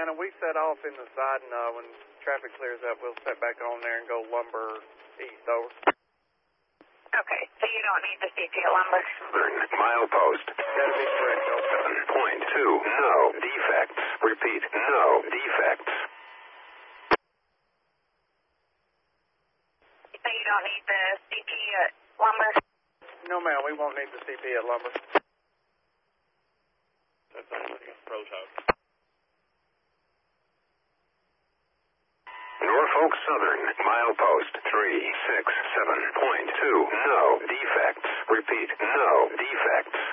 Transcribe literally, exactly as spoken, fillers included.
Anna. We set off in the side, and uh, when traffic clears up, we'll set back on there and go lumber east. Over. Okay, so you don't need the C P at lumber. Southern, milepost. That'll be correct, over. seven point two, no defects. Repeat, no defects. So you don't need the C P at lumber? No, ma'am, we won't need the C P at lumber. That's like a pro shop. Norfolk Southern, milepost three six seven point two, no defects. Repeat, no defects.